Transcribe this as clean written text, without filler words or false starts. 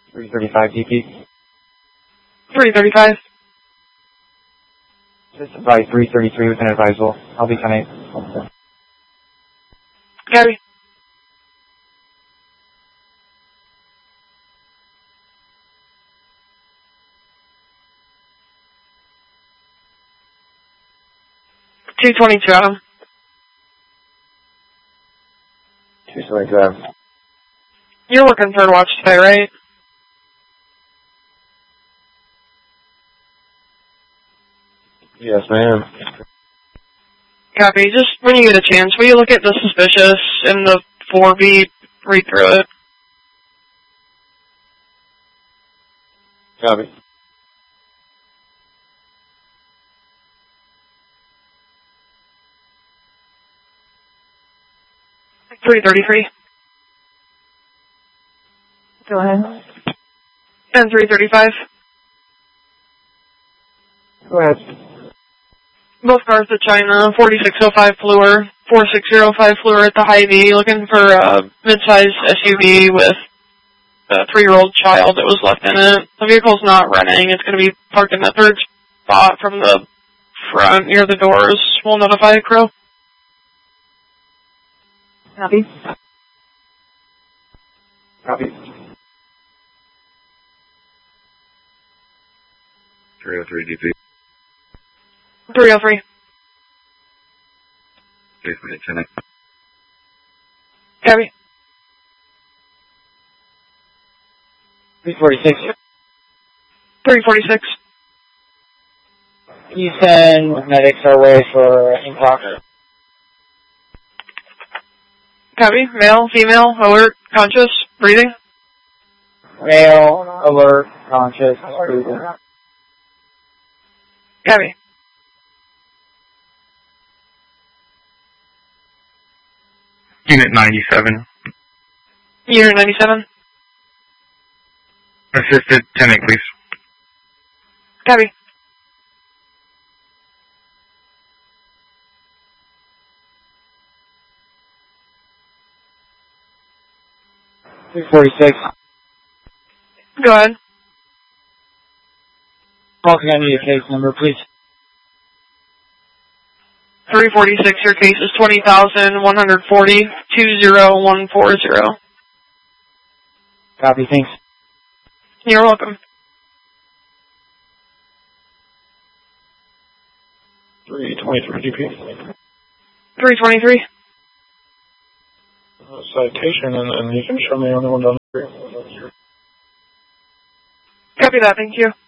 335 DP. 335. Just advise 333 with an advisal. I'll be 10-8. Copy. $222. 222. You're working third watch today, right? Yes, ma'am. Copy. Just when you get a chance, will you look at the suspicious in the 4B, read through it? Copy. $333. Go ahead. And $335. Go ahead. Both cars to China, 4605 Fluor, 4605 Fluor at the Hy-Vee, looking for a mid-size SUV with a 3-year-old child that was left in it. The vehicle's not running. It's going to be parked in the third spot from the front near the doors. We'll notify a crew. Copy. Copy. 303 DP. 303. Please wait 10. Copy. 346. 346. You send medics our way for Incock. Copy. Male, female, alert, conscious, breathing. Male, alert, conscious, breathing. Copy. Unit 97. Unit 97. Assisted 10-8, please. Copy. $346. Go ahead. Talking, I need a case number, please. 346, your case is 20,140, 20140. Copy, thanks. You're welcome. 323 DP. 323. Citation, and you can show me only one down the street. Copy that, thank you.